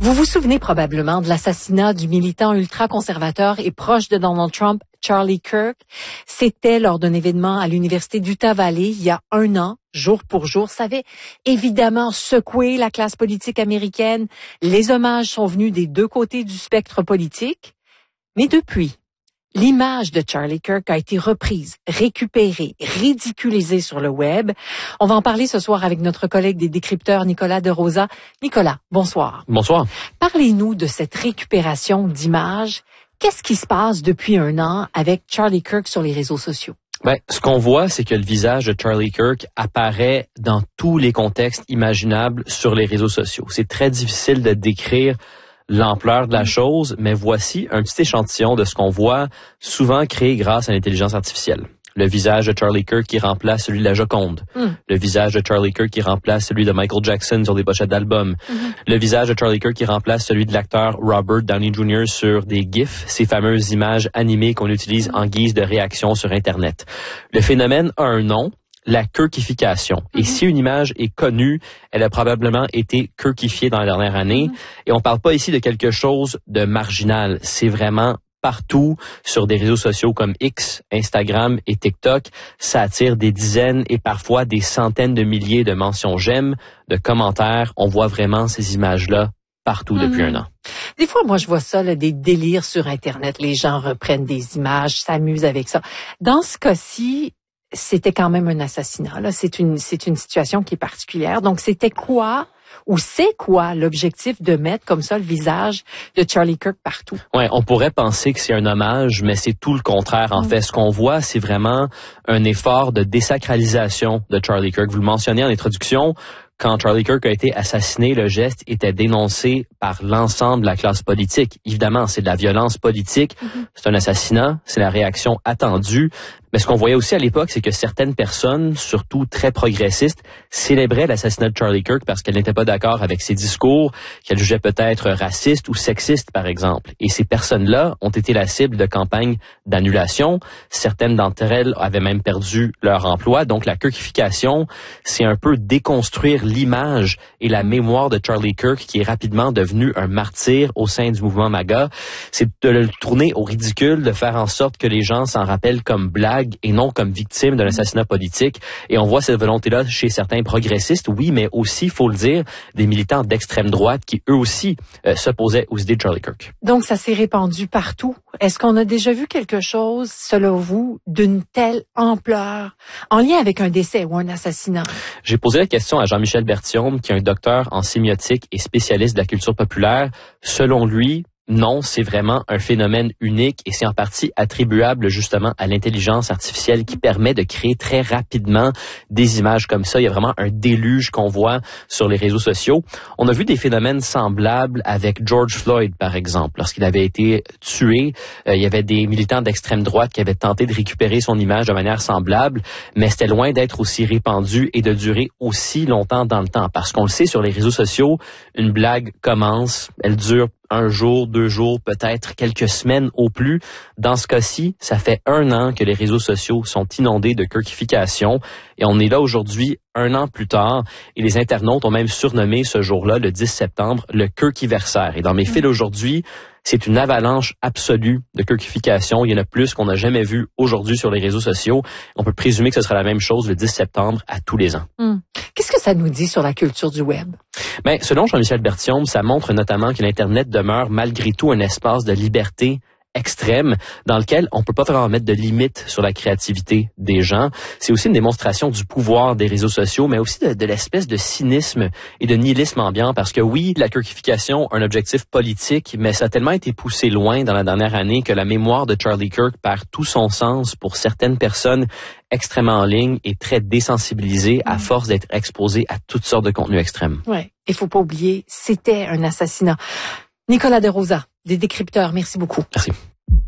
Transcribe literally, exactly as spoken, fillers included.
Vous vous souvenez probablement de l'assassinat du militant ultra-conservateur et proche de Donald Trump, Charlie Kirk. C'était lors d'un événement à l'Université d'Utah Valley il y a un an, jour pour jour. Ça avait évidemment secoué la classe politique américaine. Les hommages sont venus des deux côtés du spectre politique. Mais depuis, l'image de Charlie Kirk a été reprise, récupérée, ridiculisée sur le web. On va en parler ce soir avec notre collègue des décrypteurs, Nicolas De Rosa. Nicolas, bonsoir. Bonsoir. Parlez-nous de cette récupération d'images. Qu'est-ce qui se passe depuis un an avec Charlie Kirk sur les réseaux sociaux? Ben, ce qu'on voit, c'est que le visage de Charlie Kirk apparaît dans tous les contextes imaginables sur les réseaux sociaux. C'est très difficile de décrire l'ampleur de la chose, mais voici un petit échantillon de ce qu'on voit souvent créé grâce à l'intelligence artificielle. Le visage de Charlie Kirk qui remplace celui de la Joconde. Mm. Le visage de Charlie Kirk qui remplace celui de Michael Jackson sur des pochettes d'albums. Mm-hmm. Le visage de Charlie Kirk qui remplace celui de l'acteur Robert Downey junior sur des GIFs, ces fameuses images animées qu'on utilise en guise de réaction sur Internet. Le phénomène a un nom, la kirkification. Mm-hmm. Et si une image est connue, elle a probablement été kirkifiée dans la dernière année. Mm-hmm. Et on parle pas ici de quelque chose de marginal. C'est vraiment partout sur des réseaux sociaux comme X, Instagram et TikTok. Ça attire des dizaines et parfois des centaines de milliers de mentions j'aime, de commentaires. On voit vraiment ces images-là partout mm-hmm. depuis un an. Des fois, moi, je vois ça, là, des délires sur Internet. Les gens reprennent des images, s'amusent avec ça. Dans ce cas-ci, c'était quand même un assassinat. Là, c'est une, c'est une situation qui est particulière. Donc, c'était quoi ou c'est quoi l'objectif de mettre comme ça le visage de Charlie Kirk partout? Ouais, on pourrait penser que c'est un hommage, mais c'est tout le contraire. En mmh. fait, ce qu'on voit, c'est vraiment un effort de désacralisation de Charlie Kirk. Vous le mentionnez en introduction. Quand Charlie Kirk a été assassiné, le geste était dénoncé par l'ensemble de la classe politique. Évidemment, c'est de la violence politique, mm-hmm. c'est un assassinat, c'est la réaction attendue. Mais ce qu'on voyait aussi à l'époque, c'est que certaines personnes, surtout très progressistes, célébraient l'assassinat de Charlie Kirk parce qu'elles n'étaient pas d'accord avec ses discours, qu'elles jugeaient peut-être racistes ou sexistes, par exemple. Et ces personnes-là ont été la cible de campagnes d'annulation. Certaines d'entre elles avaient même perdu leur emploi. Donc, la kirkification, c'est un peu déconstruire l'image et la mémoire de Charlie Kirk qui est rapidement devenu un martyr au sein du mouvement MAGA. C'est de le tourner au ridicule, de faire en sorte que les gens s'en rappellent comme blague et non comme victime d'un assassinat politique. Et on voit cette volonté-là chez certains progressistes, oui, mais aussi, il faut le dire, des militants d'extrême droite qui, eux aussi, euh, s'opposaient aux idées de Charlie Kirk. Donc, ça s'est répandu partout. Est-ce qu'on a déjà vu quelque chose, selon vous, d'une telle ampleur, en lien avec un décès ou un assassinat? J'ai posé la question à Jean-Michel Berthiaume, qui est un docteur en sémiotique et spécialiste de la culture populaire. Selon lui, non, c'est vraiment un phénomène unique et c'est en partie attribuable justement à l'intelligence artificielle qui permet de créer très rapidement des images comme ça. Il y a vraiment un déluge qu'on voit sur les réseaux sociaux. On a vu des phénomènes semblables avec George Floyd, par exemple. Lorsqu'il avait été tué, euh, il y avait des militants d'extrême droite qui avaient tenté de récupérer son image de manière semblable, mais c'était loin d'être aussi répandu et de durer aussi longtemps dans le temps. Parce qu'on le sait, sur les réseaux sociaux, une blague commence, elle dure un jour, deux jours, peut-être quelques semaines au plus. Dans ce cas-ci, ça fait un an que les réseaux sociaux sont inondés de kirkification et on est là aujourd'hui, un an plus tard, et les internautes ont même surnommé ce jour-là, le dix septembre, le Kirkiversaire. Et dans mes fils aujourd'hui, c'est une avalanche absolue de kirkification. Il y en a plus qu'on n'a jamais vu aujourd'hui sur les réseaux sociaux. On peut présumer que ce sera la même chose le dix septembre à tous les ans. Hum. Qu'est-ce que ça nous dit sur la culture du web? Ben, selon Jean-Michel Berthiaume, ça montre notamment que l'Internet demeure malgré tout un espace de liberté extrême dans lequel on peut pas vraiment mettre de limites sur la créativité des gens. C'est aussi une démonstration du pouvoir des réseaux sociaux, mais aussi de, de l'espèce de cynisme et de nihilisme ambiant, parce que oui, la kirkification a un objectif politique, mais ça a tellement été poussé loin dans la dernière année que la mémoire de Charlie Kirk perd tout son sens pour certaines personnes extrêmement en ligne et très désensibilisées à force d'être exposées à toutes sortes de contenus extrêmes. Ouais, il faut pas oublier, c'était un assassinat. Nicolas De Rosa, des décrypteurs, merci beaucoup. Merci.